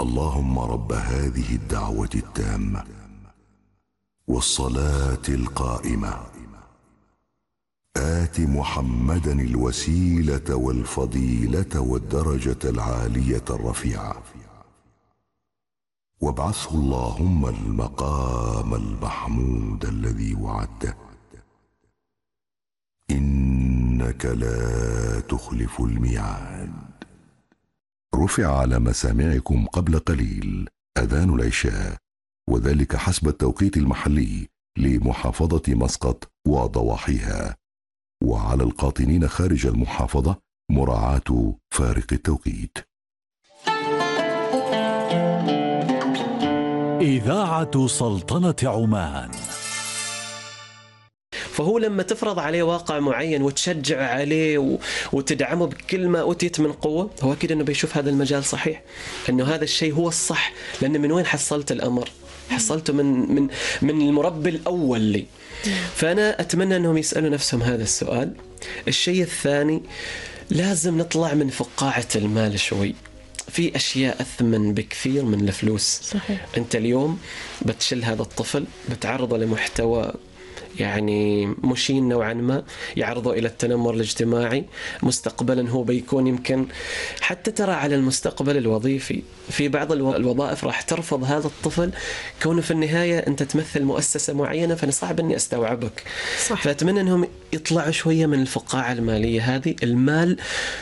اللهم رب هذه الدعوة التامة والصلاة القائمة آت محمدا الوسيلة والفضيلة والدرجة العالية الرفيعة وابعثه اللهم المقام المحمود الذي وعدته إنك لا تخلف الميعاد. رفع على مسامعكم قبل قليل أذان العشاء، وذلك حسب التوقيت المحلي لمحافظة مسقط وضواحيها، وعلى القاطنين خارج المحافظة مراعاة فارق التوقيت. إذاعة سلطنة عمان. فهو لما تفرض عليه واقع معين وتشجع عليه وتدعمه بكل ما أوتيت من قوة، هو أكيد أنه بيشوف هذا المجال صحيح، أنه هذا الشيء هو الصح. لأن من وين حصلت الأمر؟ حصلته من المربي الأول لي. فأنا أتمنى أنهم يسألوا نفسهم هذا السؤال. الشيء الثاني، لازم نطلع من فقاعة المال شوي. في أشياء أثمن بكثير من الفلوس. صحيح. أنت اليوم بتشل هذا الطفل، بتعرضه لمحتوى يعني مشين نوعا ما، يعرضه إلى التنمر الاجتماعي. مستقبلا هو بيكون يمكن حتى ترى على المستقبل الوظيفي في بعض الوظائف راح ترفض هذا الطفل، كونه في النهاية أنت تمثل مؤسسة معينة، فأنا صعب أني أستوعبك. صح. فأتمنى أنهم يطلعوا شوية من الفقاعة المالية هذه. المال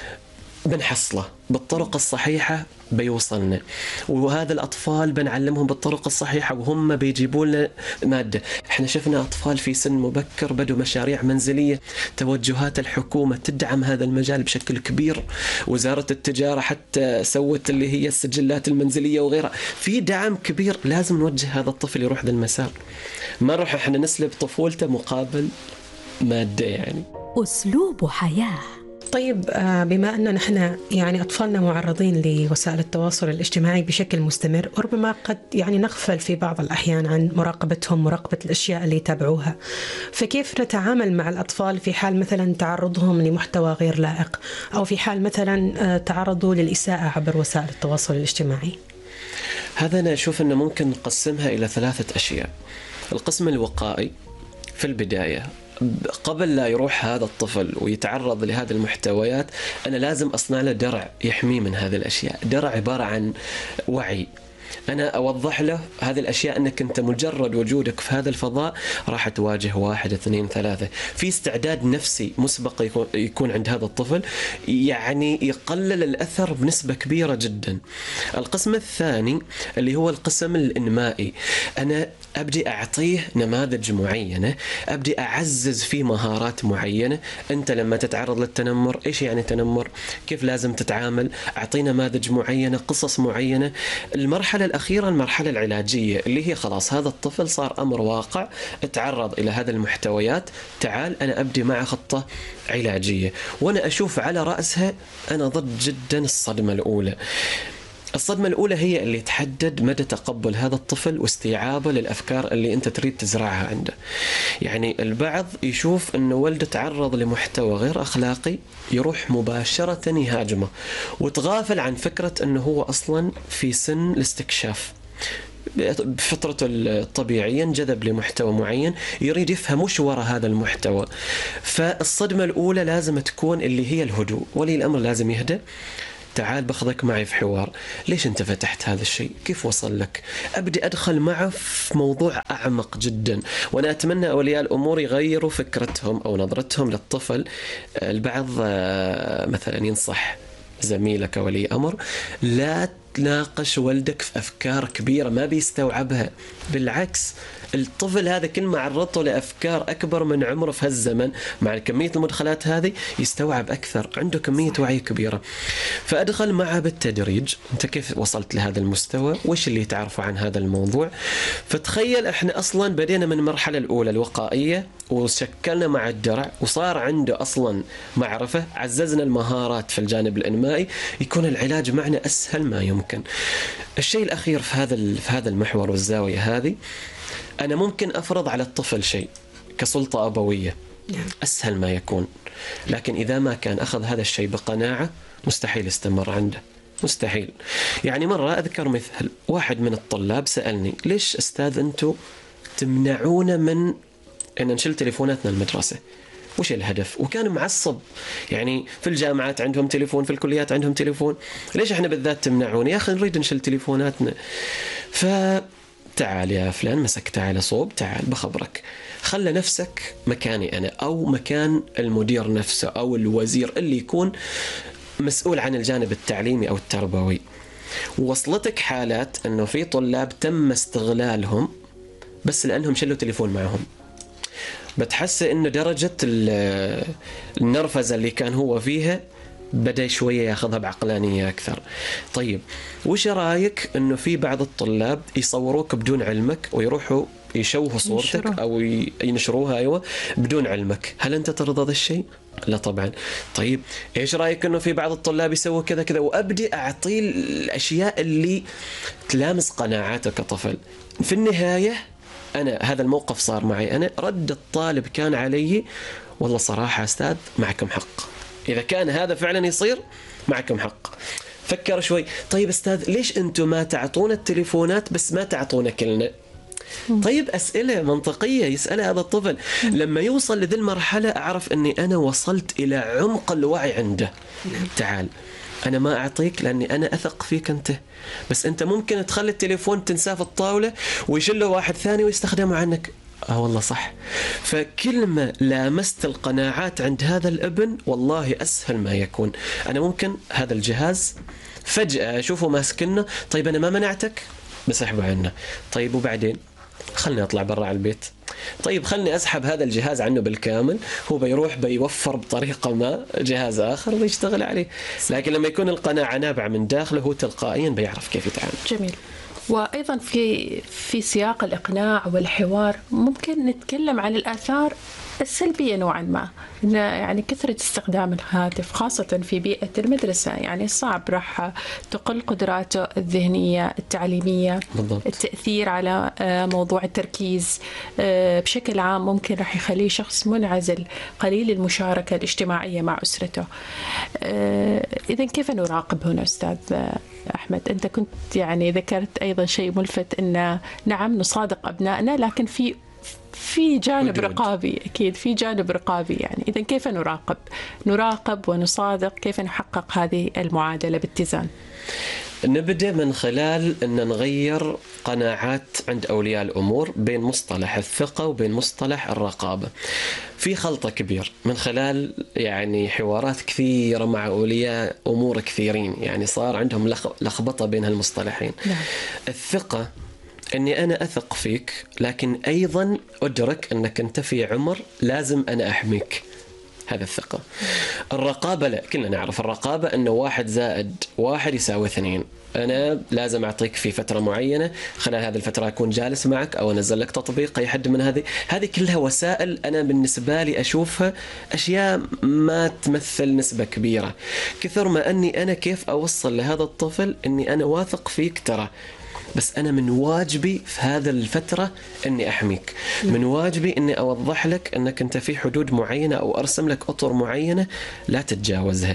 بنحصله بالطرق الصحيحة بيوصلنا، وهذا الأطفال بنعلمهم بالطرق الصحيحة وهم بيجيبوا لنا مادة. احنا شفنا أطفال في سن مبكر بدوا مشاريع منزلية، توجهات الحكومة تدعم هذا المجال بشكل كبير، وزارة التجارة حتى سوت اللي هي السجلات المنزلية وغيرها، في دعم كبير. لازم نوجه هذا الطفل يروح ذا المسار، ما نروح احنا نسلب طفولته مقابل مادة. يعني أسلوب حياة. طيب، بما أننا نحن يعني أطفالنا معرضين لوسائل التواصل الاجتماعي بشكل مستمر، وربما قد يعني نغفل في بعض الأحيان عن مراقبتهم، مراقبة الأشياء اللي يتابعوها. فكيف نتعامل مع الأطفال في حال مثلا تعرضهم لمحتوى غير لائق، أو في حال مثلا تعرضوا للإساءة عبر وسائل التواصل الاجتماعي؟ هذا أنا أشوف أنه ممكن نقسمها إلى 3 أشياء. القسم الوقائي في البداية، قبل لا يروح هذا الطفل ويتعرض لهذه المحتويات، أنا لازم أصنع له درع يحميه من هذه الأشياء. درع عبارة عن وعي. أنا أوضح له هذه الأشياء، أنك أنت مجرد وجودك في هذا الفضاء راح تواجه 1 2 3. في استعداد نفسي مسبق يكون عند هذا الطفل، يعني يقلل الأثر بنسبة كبيرة جدا. القسم الثاني اللي هو القسم الإنمائي، أنا أبدي أعطيه نماذج معينة، أبدي أعزز فيه مهارات معينة. أنت لما تتعرض للتنمر، إيش يعني تنمر؟ كيف لازم تتعامل؟ أعطيه نماذج معينة، قصص معينة. المرحلة الأخيرة المرحلة العلاجية، اللي هي خلاص هذا الطفل صار أمر واقع، اتعرض إلى هذه المحتويات، تعال أنا أبدي معه خطة علاجية. وأنا أشوف على رأسها، أنا ضد جدا الصدمة الأولى. الصدمة الأولى هي اللي تحدد مدى تقبل هذا الطفل واستيعابه للأفكار اللي أنت تريد تزرعها عنده. يعني البعض يشوف أنه ولده تعرض لمحتوى غير أخلاقي، يروح مباشرة يهاجمه، وتغافل عن فكرة أنه هو أصلا في سن الاستكشاف، بفطرته الطبيعية انجذب لمحتوى معين، يريد يفهم وش وراء هذا المحتوى. فالصدمة الأولى لازم تكون اللي هي الهدوء. ولي الأمر لازم يهدأ. تعال باخذك معي في حوار، ليش أنت فتحت هذا الشيء؟ كيف وصل لك؟ أبدي أدخل معه في موضوع أعمق جدا. وأنا أتمنى أولياء الأمور يغيروا فكرتهم أو نظرتهم للطفل. البعض مثلا ينصح زميلك ولي أمر، لا تناقش ولدك في أفكار كبيرة ما بيستوعبها. بالعكس، الطفل هذا كل ما عرضته لأفكار أكبر من عمره في هالزمن، مع كمية المدخلات هذه يستوعب أكثر، عنده كمية وعي كبيرة. فأدخل معه بالتدريج، أنت كيف وصلت لهذا المستوى؟ وإيش اللي تعرفه عن هذا الموضوع؟ فتخيل إحنا أصلا بدينا من المرحلة الأولى الوقائية، وشكلنا مع الدرع، وصار عنده أصلا معرفة، عززنا المهارات في الجانب الإنمائي، يكون العلاج معنا أسهل ما يمكن. الشيء الأخير في هذا المحور والزاوية هذه، أنا ممكن أفرض على الطفل شيء كسلطة أبوية، أسهل ما يكون، لكن إذا ما كان أخذ هذا الشيء بقناعة مستحيل يستمر عنده. مستحيل. يعني مرة أذكر مثل واحد من الطلاب سألني ليش أستاذ أنتوا تمنعونا من أن نشيل تليفوناتنا المدرسة؟ وش الهدف؟ وكان معصب. يعني في الجامعات عندهم تليفون، في الكليات عندهم تليفون، ليش احنا بالذات تمنعون؟ يا أخي نريد نشيل تليفوناتنا. فتعال يا فلان، مسكت على صوب، تعال بخبرك، خلى نفسك مكاني أنا أو مكان المدير نفسه أو الوزير اللي يكون مسؤول عن الجانب التعليمي أو التربوي. وصلتك حالات أنه في طلاب تم استغلالهم بس لأنهم شلوا تليفون معهم، بتحس إنه درجة النرفزة اللي كان هو فيها بدأ شوية ياخذها بعقلانية أكثر. طيب وش رأيك إنه في بعض الطلاب يصوروك بدون علمك ويروحوا يشوهوا صورتك أو ينشروها أيوة بدون علمك؟ هل أنت ترضى هذا الشيء؟ لا طبعا. طيب إيش رأيك إنه في بعض الطلاب يسووا كذا كذا، وأبدي أعطيه الأشياء اللي تلامس قناعاته كطفل؟ في النهاية أنا هذا الموقف صار معي أنا، رد الطالب كان علي والله صراحة أستاذ معكم حق، إذا كان هذا فعلا يصير معكم حق. فكر شوي، طيب أستاذ ليش أنتم ما تعطونا التليفونات بس ما تعطونا كلنا؟ طيب أسئلة منطقية يسألها هذا الطفل. لما يوصل لذي المرحلة أعرف أني أنا وصلت إلى عمق الوعي عنده. تعال أنا ما أعطيك لأني أنا أثق فيك أنت، بس أنت ممكن تخلي التليفون تنساه في الطاولة ويشله واحد ثاني ويستخدمه عنك. والله صح. فكل ما لامست القناعات عند هذا الابن والله أسهل ما يكون. أنا ممكن هذا الجهاز فجأة أشوفه ماسكنه، طيب أنا ما منعتك بسحبه عنه، طيب وبعدين خلني أطلع برا على البيت، طيب خلني أسحب هذا الجهاز عنه بالكامل، هو بيروح بيوفر بطريقة ما جهاز آخر ويشتغل عليه. لكن لما يكون القناعة نابعة من داخله هو تلقائيا بيعرف كيف يتعامل. جميل. وأيضا في سياق الإقناع والحوار ممكن نتكلم عن الآثار السلبية نوعا ما، إن يعني كثرة استخدام الهاتف خاصة في بيئة المدرسة يعني صعب راح تقل قدراته الذهنية التعليمية. بالضبط. التأثير على موضوع التركيز بشكل عام ممكن راح يخليه شخص منعزل قليل المشاركة الاجتماعية مع أسرته. إذن كيف نراقب هنا أستاذ أحمد؟ أنت كنت يعني ذكرت أيضا شيء ملفت إن نعم نصادق أبنائنا لكن في جانب حدود. رقابي أكيد في جانب رقابي. يعني إذن كيف نراقب ونصادق؟ كيف نحقق هذه المعادلة باتزان؟ نبدأ من خلال أن نغير قناعات عند أولياء الأمور بين مصطلح الثقة وبين مصطلح الرقابة. في خلطة كبير من خلال يعني حوارات كثيرة مع أولياء أمور كثيرين، يعني صار عندهم لخبطة بين هالمصطلحين. نعم. الثقة أني أنا أثق فيك، لكن أيضا أدرك أنك أنت في عمر لازم أنا أحميك، هذا الثقة. الرقابة لا، كلنا نعرف الرقابة أنه 1 زائد 1 يساوي 2. أنا لازم أعطيك في فترة معينة، خلال هذه الفترة أكون جالس معك أو أنزل لك تطبيق أي حد من هذه كلها وسائل أنا بالنسبة لي أشوفها أشياء ما تمثل نسبة كبيرة، كثر ما أني أنا كيف أوصل لهذا الطفل أني أنا واثق فيك ترى، بس أنا من واجبي في هذا الفترة أني أحميك، من واجبي أني أوضح لك أنك أنت في حدود معينة أو أرسم لك أطر معينة لا تتجاوزها.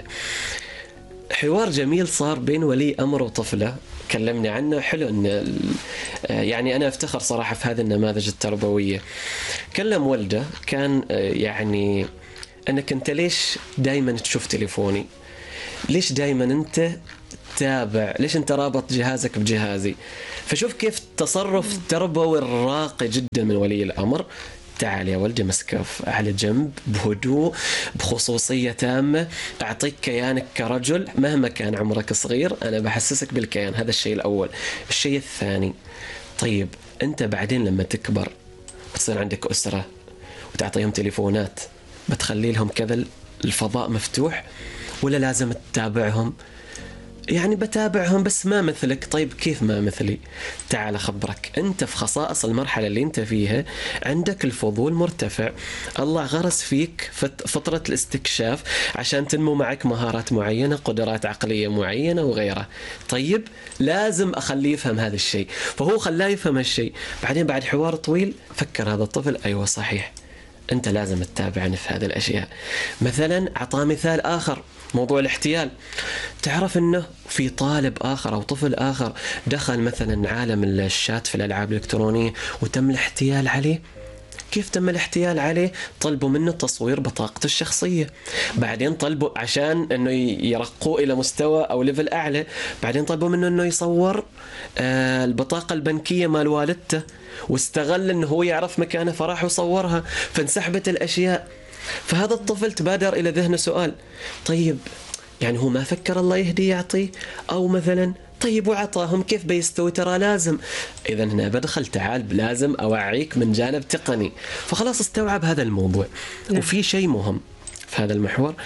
حوار جميل صار بين ولي أمر وطفلة كلمني عنه، حلو أن يعني أنا أفتخر صراحة في هذه النماذج التربوية. كلم والده كان يعني أنك أنت ليش دايما تشوف تليفوني، ليش دايما أنت تابع، ليش أنت رابط جهازك بجهازي؟ فشوف كيف التصرف التربوي الراقي جدا من ولي الأمر. تعال يا ولدي مسكه على جنب بهدوء بخصوصية تامة، أعطيك كيانك كرجل مهما كان عمرك صغير، أنا بحسسك بالكيان. هذا الشيء الأول. الشيء الثاني، طيب أنت بعدين لما تكبر بتصير عندك أسرة وتعطيهم تليفونات، بتخلي لهم كذا الفضاء مفتوح ولا لازم تتابعهم؟ يعني بتابعهم بس ما مثلك. طيب كيف ما مثلي؟ تعال أخبرك، أنت في خصائص المرحلة اللي أنت فيها عندك الفضول مرتفع، الله غرس فيك فترة الاستكشاف عشان تنمو معك مهارات معينة، قدرات عقلية معينة وغيرها. طيب لازم أخليه يفهم هذا الشيء، فهو خلاه يفهم هالشيء. بعدين بعد حوار طويل فكر هذا الطفل، أيوة صحيح أنت لازم تتابعني في هذه الأشياء. مثلا أعطاه مثال آخر، موضوع الاحتيال. تعرف أنه في طالب آخر أو طفل آخر دخل مثلا عالم الشات في الألعاب الإلكترونية وتم الاحتيال عليه. كيف تم الاحتيال عليه؟ طلبوا منه تصوير بطاقته الشخصية، بعدين طلبوا عشان انه يرقوه الى مستوى او ليفل اعلى، بعدين طلبوا منه انه يصور البطاقة البنكية مال والدته، واستغل انه هو يعرف مكانه فراح وصورها، فانسحبت الاشياء. فهذا الطفل تبادر الى ذهنه سؤال، طيب يعني هو ما فكر الله يهدي يعطيه؟ او مثلا طيب وعطاهم كيف بيستوي؟ ترى لازم. إذا هنا بدخل تعال لازم أوعيك من جانب تقني. فخلاص استوعب هذا الموضوع. وفي شيء مهم في هذا المحور،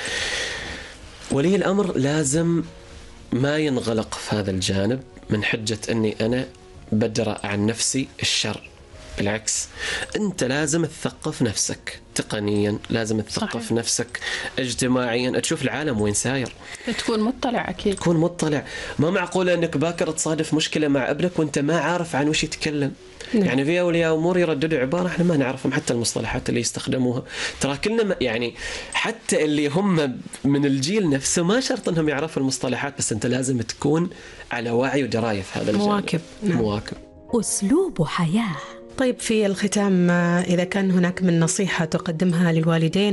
ولي الأمر لازم ما ينغلق في هذا الجانب من حجة أني أنا بدرأ عن نفسي الشر. بالعكس، أنت لازم تثقف نفسك تقنيا، لازم تثقف صحيح. نفسك اجتماعيا، تشوف العالم وين ساير، تكون مطلع. أكيد تكون مطلع. ما معقولة أنك باكر تصادف مشكلة مع ابنك وأنت ما عارف عن وش يتكلم. يعني في أولياء أمور يرددوا عبارة إحنا ما نعرفهم، حتى المصطلحات اللي يستخدموها ترى كلنا يعني حتى اللي هم من الجيل نفسه ما شرط أنهم يعرفوا المصطلحات، بس أنت لازم تكون على وعي ودراية في هذا الجانب. مواكب. أسلوب حياة. طيب في الختام، إذا كان هناك من نصيحة تقدمها للوالدين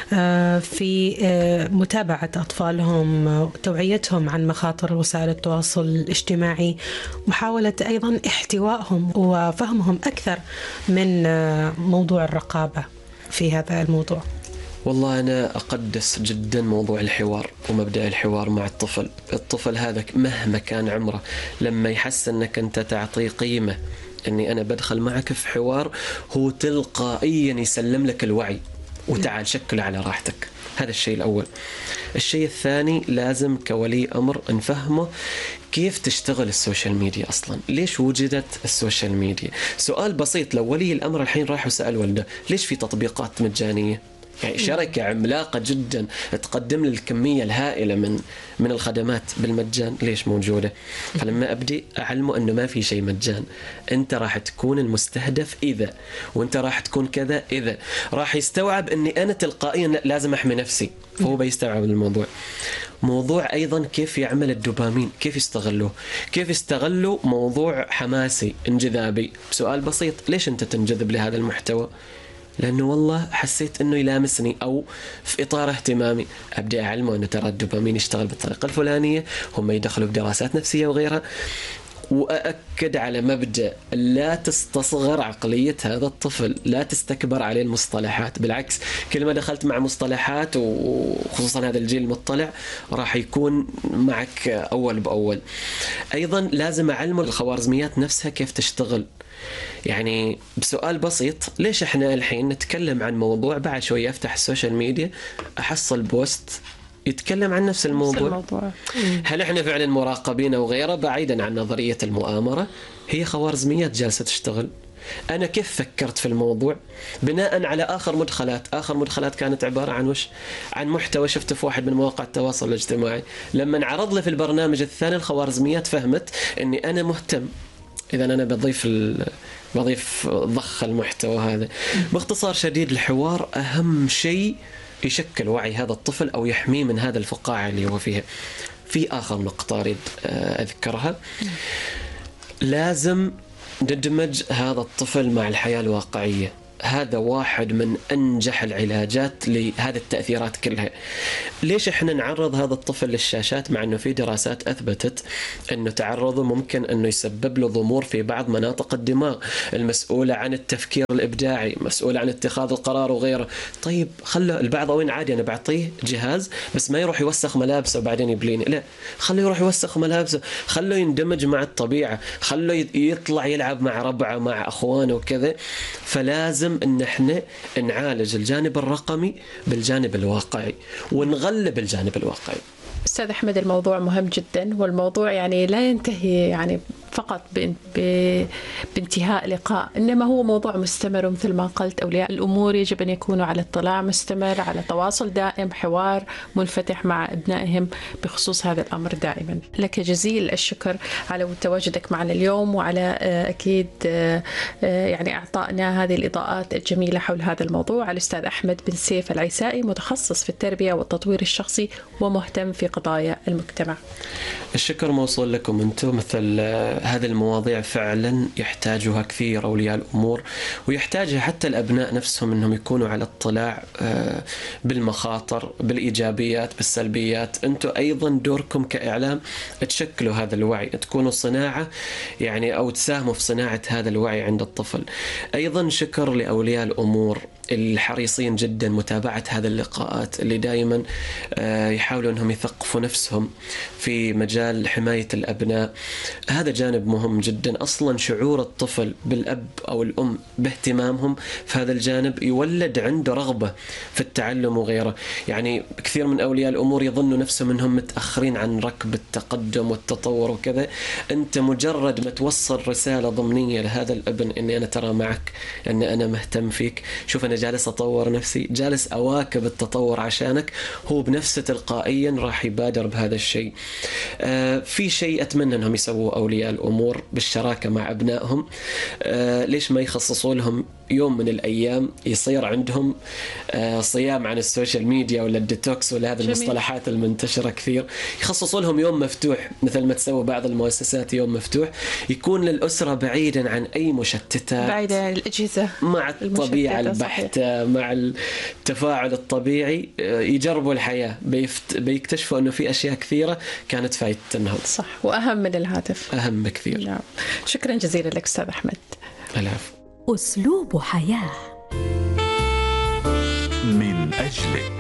في متابعة أطفالهم، توعيتهم عن مخاطر وسائل التواصل الاجتماعي، محاولة أيضا احتوائهم وفهمهم أكثر من موضوع الرقابة في هذا الموضوع. والله أنا أقدس جدا موضوع الحوار ومبدأ الحوار مع الطفل. الطفل هذا مهما كان عمره لما يحس أنك أنت تعطيه قيمة، أني أنا بدخل معك في حوار، هو تلقائيا يسلم لك الوعي وتعال شكله على راحتك. هذا الشيء الأول. الشيء الثاني، لازم كولي أمر نفهمه كيف تشتغل السوشيال ميديا أصلا، ليش وجدت السوشيال ميديا. سؤال بسيط، لو ولي الأمر الحين راح وسأل والده ليش في تطبيقات مجانية، يعني شركة عملاقة جدا تقدم لي الكمية الهائلة من الخدمات بالمجان، ليش موجودة؟ فلما أبدي أعلمه أنه ما في شيء مجان، أنت راح تكون المستهدف إذا، وأنت راح تكون كذا إذا، راح يستوعب أني أنا تلقائيا لازم أحمي نفسي، فهو بيستوعب الموضوع. موضوع أيضا كيف يعمل الدوبامين، كيف يستغلوا موضوع حماسي انجذابي. سؤال بسيط، ليش أنت تنجذب لهذا المحتوى؟ لأنه والله حسيت أنه يلامسني أو في إطار اهتمامي. أبدأ أعلمه أنه ترى الدوبامين يشتغل بالطريقة الفلانية، هم يدخلوا بدراسات نفسية وغيرها. وأأكد على مبدأ لا تستصغر عقلية هذا الطفل، لا تستكبر عليه المصطلحات، بالعكس كل ما دخلت مع مصطلحات وخصوصا هذا الجيل المطلع راح يكون معك أول بأول. أيضا لازم أعلمه الخوارزميات نفسها كيف تشتغل. يعني بسؤال بسيط، ليش احنا الحين نتكلم عن موضوع بعد شوية افتح السوشيال ميديا احصل بوست يتكلم عن نفس الموضوع. هل احنا فعلا مراقبين او غيره؟ بعيدا عن نظرية المؤامرة، هي خوارزميات جالسة تشتغل. أنا كيف فكرت في الموضوع بناء على آخر مدخلات كانت عبارة عن وش؟ عن محتوى شفته في واحد من مواقع التواصل الاجتماعي، لما انعرض لي في البرنامج الثاني الخوارزميات فهمت أني أنا مهتم، إذا أنا بضيف ضخ المحتوى هذا. باختصار شديد، الحوار أهم شيء يشكل وعي هذا الطفل أو يحميه من هذا الفقاعة اللي هو فيها. في آخر نقطة أريد أذكرها، لازم ندمج هذا الطفل مع الحياة الواقعية. هذا واحد من أنجح العلاجات لهذه التأثيرات كلها. ليش إحنا نعرض هذا الطفل للشاشات مع أنه في دراسات أثبتت أنه تعرضه ممكن أنه يسبب له ضمور في بعض مناطق الدماغ المسؤولة عن التفكير الإبداعي، مسؤولة عن اتخاذ القرار وغيره. طيب خلوا البعض وين عادي أنا بعطيه جهاز بس ما يروح يوسخ ملابسه وبعدين يبليني، لا، خلوا يروح يوسخ ملابسه، خلوا يندمج مع الطبيعة، خلوا يطلع يلعب مع ربعه مع أخوانه وكذا. فلازم ان احنا نعالج الجانب الرقمي بالجانب الواقعي ونغلب الجانب الواقعي. أستاذ أحمد، الموضوع مهم جدا، والموضوع يعني لا ينتهي يعني فقط بانتهاء لقاء، إنما هو موضوع مستمر. ومثل ما قلت أولياء الأمور يجب أن يكونوا على اطلاع مستمر، على تواصل دائم، حوار منفتح مع أبنائهم بخصوص هذا الأمر دائما. لك جزيل الشكر على تواجدك معنا اليوم، وعلى أكيد يعني أعطائنا هذه الإضاءات الجميلة حول هذا الموضوع. الأستاذ أحمد بن سيف العيسائي، متخصص في التربية والتطوير الشخصي ومهتم في قضايا المجتمع. الشكر موصول لكم أنتم. مثل هذه المواضيع فعلا يحتاجها كثير أولياء الأمور، ويحتاجها حتى الأبناء نفسهم أنهم يكونوا على اطلاع بالمخاطر، بالإيجابيات، بالسلبيات. أنتم أيضا دوركم كإعلام تشكلوا هذا الوعي، تكونوا صناعة يعني أو تساهموا في صناعة هذا الوعي عند الطفل. أيضا شكر لأولياء الأمور الحريصين جدا متابعة هذه اللقاءات، اللي دائما يحاولوا أنهم يثقفوا نفسهم في مجال حماية الأبناء. هذا جانب مهم جدا. أصلا شعور الطفل بالأب أو الأم باهتمامهم في هذا الجانب يولد عنده رغبة في التعلم وغيره. يعني كثير من أولياء الأمور يظنوا نفسهم أنهم متأخرين عن ركب التقدم والتطور وكذا. أنت مجرد ما توصل رسالة ضمنية لهذا الابن أني أنا ترى معك، أني أنا مهتم فيك، شوف أنا جالس أطور نفسي، جالس أواكب التطور عشانك، هو بنفسه تلقائيا راح يبادر بهذا الشيء. في شيء أتمنى أنهم يسووا أولياء الأمور بالشراكة مع أبنائهم. ليش ما يخصصوا لهم يوم من الأيام يصير عندهم صيام عن السوشيال ميديا ولا الديتوكس ولا هذه المصطلحات المنتشرة كثير، يخصصوا لهم يوم مفتوح مثل ما تسوي بعض المؤسسات، يوم مفتوح يكون للأسرة بعيدا عن أي مشتتات، بعيدا عن الأجهزة، مع الطبيعة البحتة، مع التفاعل الطبيعي، يجربوا الحياة، بيكتشفوا أنه في أشياء كثيرة كانت فايتتهم. صح، وأهم من الهاتف، أهم بكثير. نعم. شكرا جزيلا لك أستاذ أحمد. العفو. أسلوب حياة من أجلك.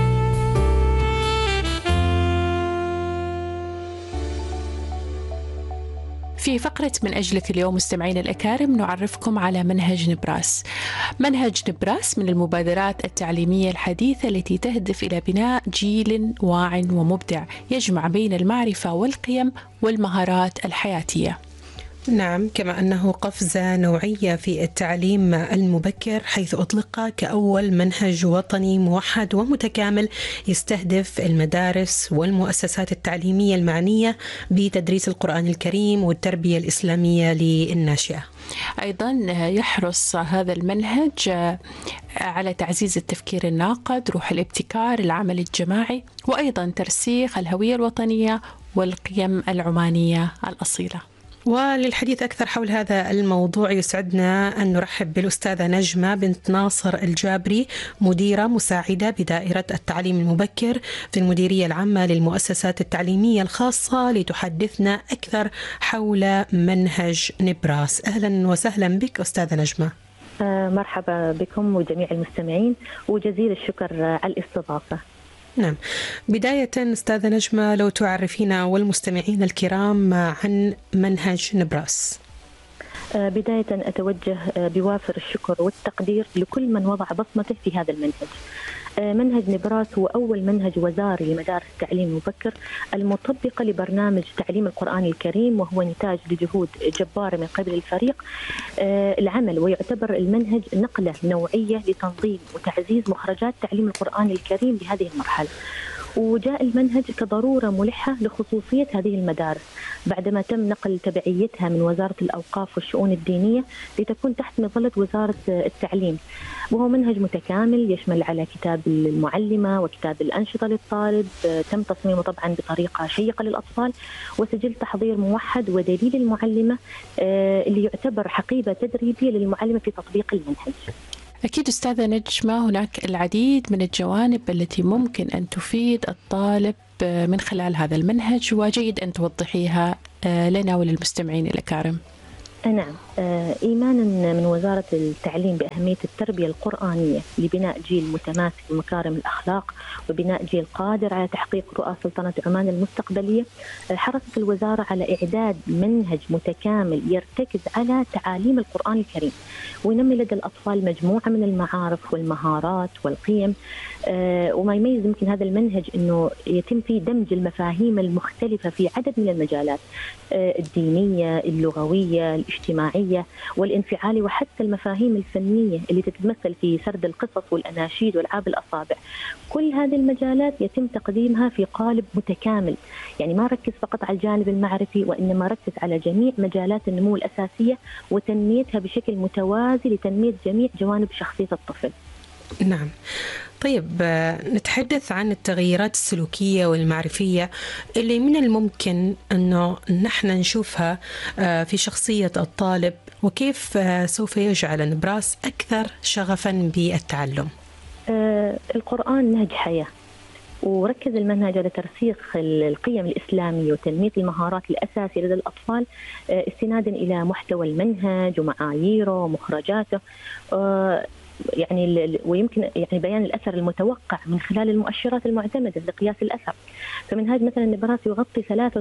في فقرة من أجلك اليوم مستمعين الأكارم نعرفكم على منهج نبراس. منهج نبراس من المبادرات التعليمية الحديثة التي تهدف إلى بناء جيل واع ومبدع يجمع بين المعرفة والقيم والمهارات الحياتية. نعم، كما أنه قفزة نوعية في التعليم المبكر، حيث أطلق كأول منهج وطني موحد ومتكامل يستهدف المدارس والمؤسسات التعليمية المعنية بتدريس القرآن الكريم والتربية الإسلامية للناشئة. أيضا يحرص هذا المنهج على تعزيز التفكير الناقد، روح الابتكار، العمل الجماعي، وأيضا ترسيخ الهوية الوطنية والقيم العمانية الأصيلة. وللحديث أكثر حول هذا الموضوع يسعدنا أن نرحب بالأستاذة نجمة بنت ناصر الجابري، مديرة مساعدة بدائرة التعليم المبكر في المديرية العامة للمؤسسات التعليمية الخاصة، لتحدثنا أكثر حول منهج نبراس. أهلا وسهلا بك أستاذة نجمة. مرحبا بكم وجميع المستمعين، وجزيل الشكر على الاستضافة. نعم، بداية أستاذة نجمة لو تعرفينا والمستمعين الكرام عن منهج نبراس. بداية أتوجه بوافر الشكر والتقدير لكل من وضع بصمته في هذا المنهج. منهج نبراس هو أول منهج وزاري لمدارس التعليم المبكر المطبقة لبرنامج تعليم القرآن الكريم، وهو نتاج لجهود جبارة من قبل الفريق العمل، ويعتبر المنهج نقلة نوعية لتنظيم وتعزيز مخرجات تعليم القرآن الكريم لهذه المرحلة. وجاء المنهج كضرورة ملحة لخصوصية هذه المدارس بعدما تم نقل تبعيتها من وزارة الأوقاف والشؤون الدينية لتكون تحت مظلة وزارة التعليم. وهو منهج متكامل يشمل على كتاب المعلمة وكتاب الأنشطة للطالب، تم تصميمه طبعا بطريقة شيقة للأطفال، وسجل تحضير موحد ودليل المعلمة اللي يعتبر حقيبة تدريبية للمعلمة في تطبيق المنهج. أكيد أستاذة نجمة، هناك العديد من الجوانب التي ممكن أن تفيد الطالب من خلال هذا المنهج، وجيد أن توضحيها لنا وللمستمعين الأكارم. نعم، إيمانا من وزارة التعليم بأهمية التربية القرآنية لبناء جيل متماسك بمكارم الأخلاق وبناء جيل قادر على تحقيق رؤى سلطنة عمان المستقبلية، حرصت الوزارة على إعداد منهج متكامل يرتكز على تعاليم القرآن الكريم وينمي لدى الأطفال مجموعة من المعارف والمهارات والقيم. وما يميز يمكن هذا المنهج أنه يتم فيه دمج المفاهيم المختلفة في عدد من المجالات الدينية، اللغوية، الاجتماعية والانفعالي، وحتى المفاهيم الفنية اللي تتمثل في سرد القصص والأناشيد والعاب الأصابع. كل هذه المجالات يتم تقديمها في قالب متكامل، يعني ما ركز فقط على الجانب المعرفي وإنما ركز على جميع مجالات النمو الأساسية وتنميتها بشكل متوازي لتنمية جميع جوانب شخصية الطفل. نعم. طيب نتحدث عن التغييرات السلوكية والمعرفية اللي من الممكن أنه نحن نشوفها في شخصية الطالب، وكيف سوف يجعل نبراس أكثر شغفا بالتعلم. القرآن نهج حياة، وركز المنهج على ترسيخ القيم الإسلامية وتنمية المهارات الأساسية لدى الأطفال استنادا إلى محتوى المنهج ومعاييره ومخرجاته، يعني ويمكن يعني بيان الأثر المتوقع من خلال المؤشرات المعتمدة لقياس الأثر. فمنهاج مثلا نبراس يغطي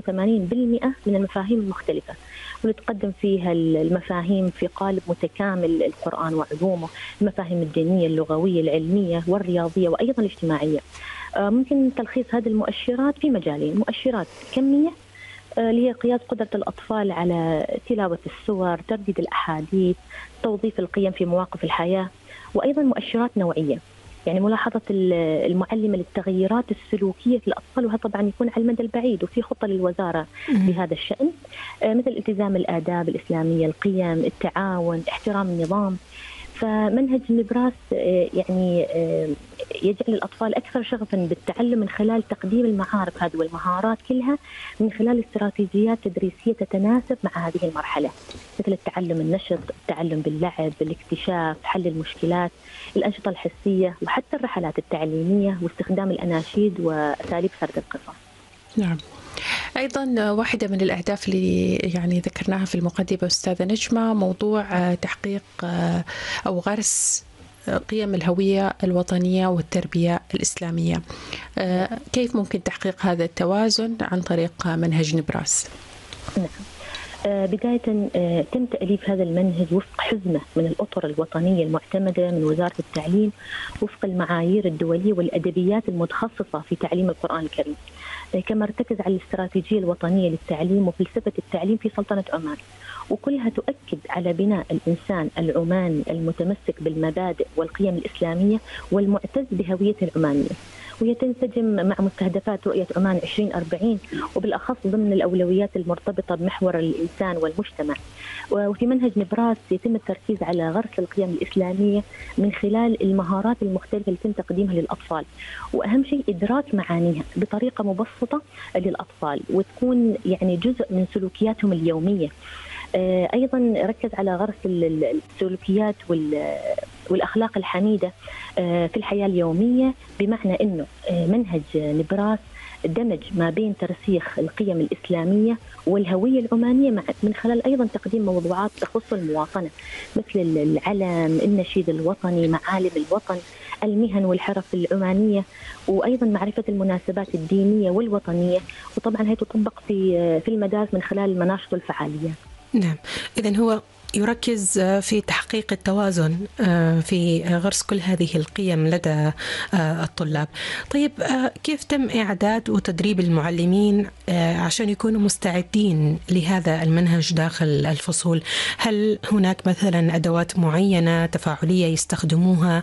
83% من المفاهيم المختلفة، ونتقدم فيها المفاهيم في قالب متكامل القرآن وعلومه، المفاهيم الدينية، اللغوية، العلمية والرياضية وأيضا الاجتماعية. ممكن تلخيص هذه المؤشرات في مجالين: مؤشرات كمية اللي هي قياس قدرة الأطفال على تلاوة السور، ترديد الأحاديث، توظيف القيم في مواقف الحياة، وأيضا مؤشرات نوعية، يعني ملاحظة المعلمة للتغيرات السلوكية في الأطفال، وهذا طبعا يكون على المدى البعيد، وفي خطة للوزارة بهذا الشأن، مثل التزام الآداب الإسلامية، القيم، التعاون، احترام النظام. فمنهج نبراس يعني يجعل الأطفال أكثر شغفا بالتعلم من خلال تقديم المعارف هذه والمهارات كلها من خلال استراتيجيات تدريسية تتناسب مع هذه المرحلة، مثل التعلم النشط، التعلم باللعب، الاكتشاف، حل المشكلات، الأنشطة الحسية، وحتى الرحلات التعليمية واستخدام الأناشيد وأساليب سرد القصص. نعم. أيضا واحدة من الأهداف اللي يعني ذكرناها في المقدمة أستاذة نجمة موضوع تحقيق أو غرس قيم الهوية الوطنية والتربية الإسلامية. كيف ممكن تحقيق هذا التوازن عن طريق منهج نبراس؟ نعم. بداية تم تأليف هذا المنهج وفق حزمة من الأطر الوطنية المعتمدة من وزارة التعليم وفق المعايير الدولية والأدبيات المتخصصة في تعليم القرآن الكريم، كما ارتكز على الاستراتيجية الوطنية للتعليم وفلسفة التعليم في سلطنة عمان، وكلها تؤكد على بناء الإنسان العماني المتمسك بالمبادئ والقيم الإسلامية والمعتز بهويته العمانية، وهي تنسجم مع مستهدفات رؤية عمان 2040 وبالأخص ضمن الأولويات المرتبطة بمحور الإنسان والمجتمع. وفي منهج نبراس يتم التركيز على غرس القيم الإسلامية من خلال المهارات المختلفة اللي يتم تقديمها للأطفال، وأهم شيء إدراك معانيها بطريقة مبسطة للأطفال وتكون يعني جزء من سلوكياتهم اليومية. أيضا ركز على غرس السلوكيات والأخلاق الحميدة في الحياة اليومية، بمعنى أنه منهج نبراس دمج ما بين ترسيخ القيم الإسلامية والهوية العمانية من خلال أيضا تقديم موضوعات تخص المواطنة مثل العلم، النشيد الوطني، معالم الوطن، المهن والحرف العمانية، وأيضا معرفة المناسبات الدينية والوطنية، وطبعا هي تطبق في المدارس من خلال المناشط والفعاليات. نعم، إذن هو يركز في تحقيق التوازن في غرس كل هذه القيم لدى الطلاب. طيب كيف تم إعداد وتدريب المعلمين عشان يكونوا مستعدين لهذا المنهج داخل الفصول؟ هل هناك مثلا أدوات معينة تفاعلية يستخدموها،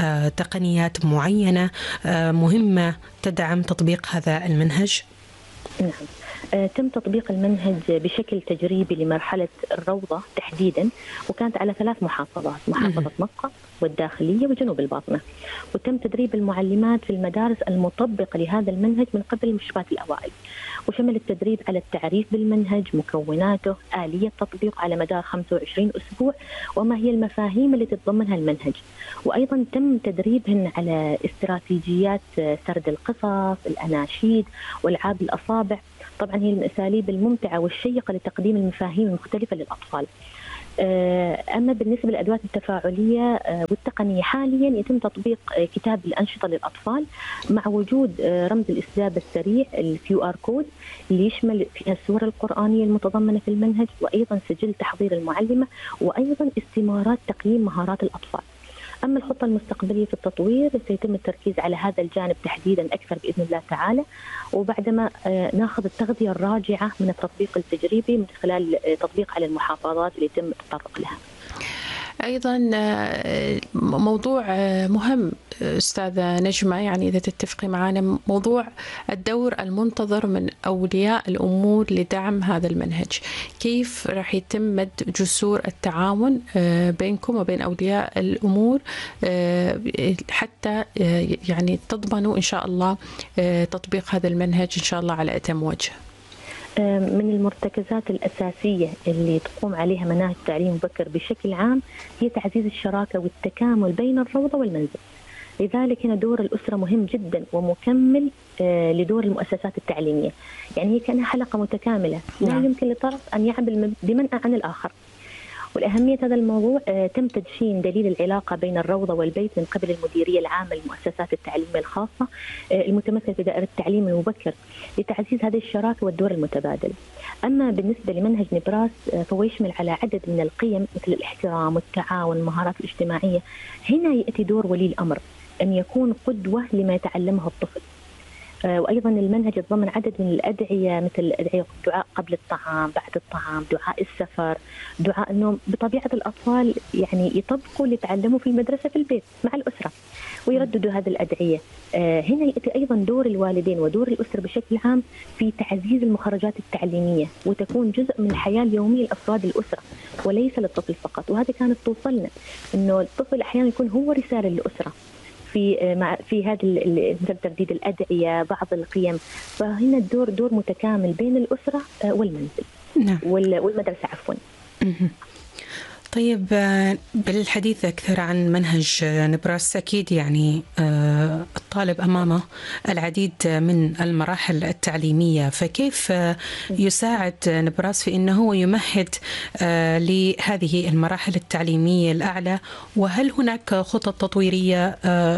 تقنيات معينة مهمة تدعم تطبيق هذا المنهج؟ نعم، تم تطبيق المنهج بشكل تجريبي لمرحلة الروضة تحديدا، وكانت على 3 محافظات: محافظة مكة والداخلية وجنوب الباطنة، وتم تدريب المعلمات في المدارس المطبقة لهذا المنهج من قبل المشرفات الأوائل، وشمل التدريب على التعريف بالمنهج، مكوناته، آلية تطبيق على مدار 25 أسبوع، وما هي المفاهيم التي تتضمنها المنهج، وأيضا تم تدريبهن على استراتيجيات سرد القصص، الأناشيد، والعاب الأصابع. طبعا هي الأساليب الممتعة والشيقة لتقديم المفاهيم المختلفة للأطفال. أما بالنسبة للأدوات التفاعلية والتقنية، حاليا يتم تطبيق كتاب الأنشطة للأطفال مع وجود رمز الاستجابة السريع QR كود اللي يشمل فيها السور القرآنية المتضمنة في المنهج، وأيضا سجل تحضير المعلمة، وأيضا استمارات تقييم مهارات الأطفال. أما الخطة المستقبلية في التطوير سيتم التركيز على هذا الجانب تحديدا أكثر بإذن الله تعالى، وبعدما ناخذ التغذية الراجعة من التطبيق التجريبي من خلال تطبيق على المحافظات اللي يتم التطرق لها. أيضا موضوع مهم أستاذة نجمة، يعني إذا تتفقي معنا، موضوع الدور المنتظر من أولياء الأمور لدعم هذا المنهج. كيف راح يتم مد جسور التعاون بينكم وبين أولياء الأمور حتى يعني تضمنوا إن شاء الله تطبيق هذا المنهج إن شاء الله على أتم وجه؟ من المرتكزات الأساسية اللي تقوم عليها مناهج التعليم المبكر بشكل عام هي تعزيز الشراكة والتكامل بين الروضة والمنزل. لذلك هنا دور الأسرة مهم جدا ومكمل لدور المؤسسات التعليمية، يعني هي كأنها حلقة متكاملة، لا يمكن لطرف أن يعمل بمنأى عن الآخر. والأهمية هذا الموضوع تم تدشين دليل العلاقة بين الروضة والبيت من قبل المديرية العامة للمؤسسات التعليمية الخاصة المتمثل في دائرة التعليم المبكر لتعزيز هذه الشراكة والدور المتبادل. أما بالنسبة لمنهج نبراس فهو يشمل على عدد من القيم مثل الاحترام والتعاون والمهارات الاجتماعية. هنا يأتي دور ولي الأمر أن يكون قدوة لما يتعلمه الطفل. وأيضا المنهج يتضمن عدد من الأدعية مثل أدعية دعاء قبل الطعام، بعد الطعام، دعاء السفر، دعاء النوم. بطبيعة الأطفال يعني يطبقوا اللي تعلموا في المدرسة في البيت مع الأسرة ويرددوا هذه الأدعية. هنا يأتي أيضا دور الوالدين ودور الأسرة بشكل عام في تعزيز المخرجات التعليمية، وتكون جزء من الحياة اليومية لأفراد الأسرة وليس للطفل فقط. وهذا كانت توصلنا إنه الطفل أحيانا يكون هو رسالة للأسرة في هذا ترديد الأدعية، بعض القيم. فهنا الدور دور متكامل بين الأسرة والمنزل. نعم. والمدرسة عفوا. طيب، بالحديث أكثر عن منهج نبراس، أكيد يعني الطالب أمامه العديد من المراحل التعليمية، فكيف يساعد نبراس في أنه هو يمهد لهذه المراحل التعليمية الأعلى؟ وهل هناك خطط تطويرية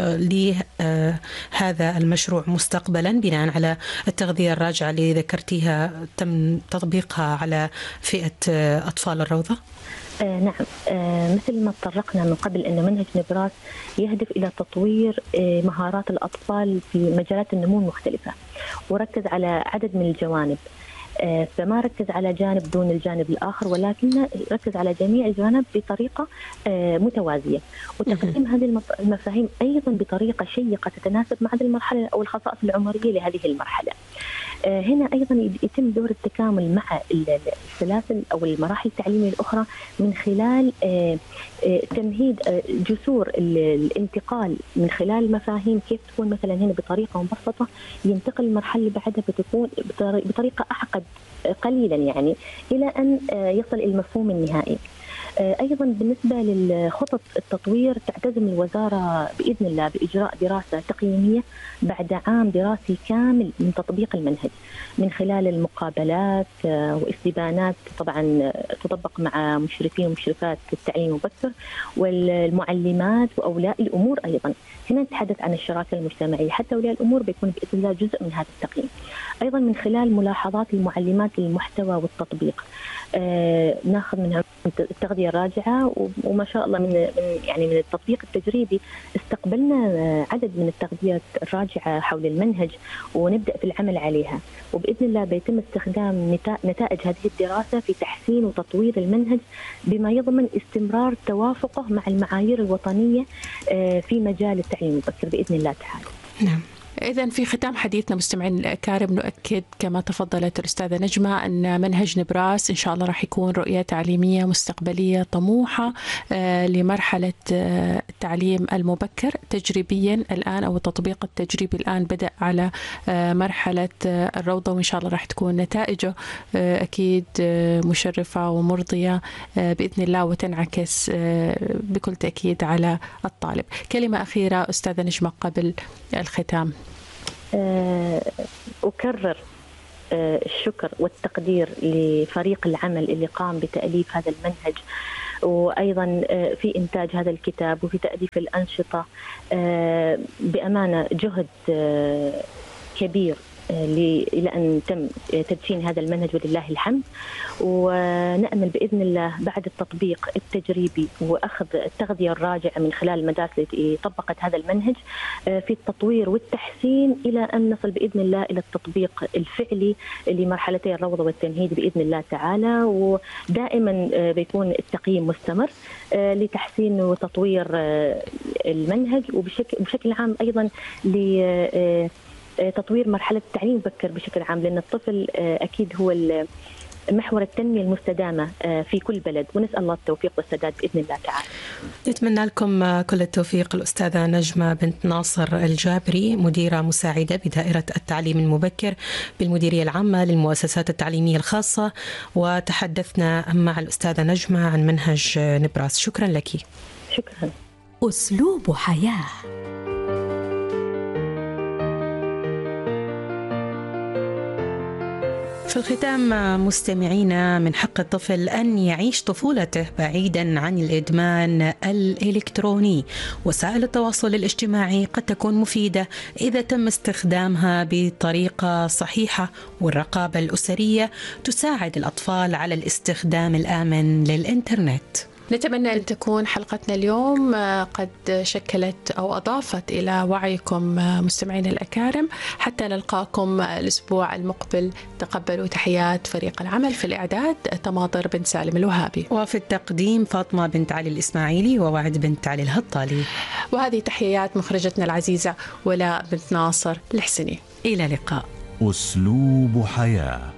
لهذا المشروع مستقبلا بناء على التغذية الراجعة اللي ذكرتيها تم تطبيقها على فئة أطفال الروضة؟ نعم، مثل ما تطرقنا من قبل أن منهج نبراس يهدف إلى تطوير مهارات الأطفال في مجالات النمو المختلفة، وركز على عدد من الجوانب. فما ركز على جانب دون الجانب الآخر، ولكن ركز على جميع الجوانب بطريقة متوازية، وتقديم هذه المفاهيم أيضا بطريقة شيقة تتناسب مع هذه المرحلة أو الخصائص العمرية لهذه المرحلة. هنا أيضا يتم دور التكامل مع السلاسل أو المراحل التعليمية الأخرى من خلال تمهيد جسور الانتقال من خلال المفاهيم، كيف تكون مثلا هنا بطريقة مبسطة ينتقل المرحلة اللي بعدها بتكون بطريقة أعقد قليلا، يعني إلى أن يصل إلى المفهوم النهائي. أيضا بالنسبة للخطط التطوير تعتزم الوزارة بإذن الله بإجراء دراسة تقييمية بعد عام دراسي كامل من تطبيق المنهج من خلال المقابلات واستبيانات طبعا تطبق مع مشرفين ومشرفات التعليم المبكر والمعلمات وأولياء الأمور. أيضا هنا نتحدث عن الشراكة المجتمعية، حتى أولياء الأمور بيكون بإذن الله جزء من هذا التقييم. أيضا من خلال ملاحظات المعلمات للمحتوى والتطبيق ناخذ منها التغذية الراجعة، وما شاء الله من التطبيق التجريبي استقبلنا عدد من التغذيات الراجعة حول المنهج، ونبدأ في العمل عليها، وبإذن الله بيتم استخدام نتائج هذه الدراسة في تحسين وتطوير المنهج بما يضمن استمرار توافقه مع المعايير الوطنية في مجال التعليم المبكر بإذن الله تعالى. نعم. إذن في ختام حديثنا مستمعين الأكارم نؤكد كما تفضلت الأستاذة نجمة أن منهج نبراس إن شاء الله راح يكون رؤية تعليمية مستقبلية طموحة لمرحلة التعليم المبكر تجريبيا الآن، أو التطبيق التجريبي الآن بدأ على مرحلة الروضة، وإن شاء الله راح تكون نتائجه أكيد مشرفة ومرضية بإذن الله، وتنعكس بكل تأكيد على الطالب. كلمة أخيرة أستاذة نجمة قبل الختام. أكرر الشكر والتقدير لفريق العمل اللي قام بتأليف هذا المنهج، وأيضا في إنتاج هذا الكتاب وفي تأليف الأنشطة. بأمانة جهد كبير إلى أن تم تدشين هذا المنهج ولله الحمد. ونأمل بإذن الله بعد التطبيق التجريبي وأخذ التغذية الراجعة من خلال المدارس التي طبقت هذا المنهج في التطوير والتحسين إلى أن نصل بإذن الله إلى التطبيق الفعلي لمرحلتي الروضة والتمهيد بإذن الله تعالى. ودائما بيكون التقييم مستمر لتحسين وتطوير المنهج، وبشكل عام أيضا تطوير مرحلة التعليم المبكر بشكل عام، لأن الطفل أكيد هو محور التنمية المستدامة في كل بلد، ونسأل الله التوفيق والسداد بإذن الله تعالى. نتمنى لكم كل التوفيق. الأستاذة نجمة بنت ناصر الجابري، مديرة مساعدة بدائرة التعليم المبكر بالمديرية العامة للمؤسسات التعليمية الخاصة، وتحدثنا مع الأستاذة نجمة عن منهج نبراس. شكرا لك. شكرا. أسلوب حياة. في الختام مستمعينا، من حق الطفل أن يعيش طفولته بعيدا عن الإدمان الإلكتروني. وسائل التواصل الاجتماعي قد تكون مفيدة إذا تم استخدامها بطريقة صحيحة، والرقابة الأسرية تساعد الأطفال على الاستخدام الآمن للإنترنت. نتمنى أن تكون حلقتنا اليوم قد شكلت أو أضافت إلى وعيكم مستمعين الأكارم. حتى نلقاكم الأسبوع المقبل، تقبلوا تحيات فريق العمل. في الإعداد تماضر بن سالم الوهابي، وفي التقديم فاطمة بنت علي الإسماعيلي ووعد بنت علي الهطالي. وهذه تحيات مخرجتنا العزيزة ولاء بنت ناصر الحسني. إلى اللقاء. أسلوب حياة.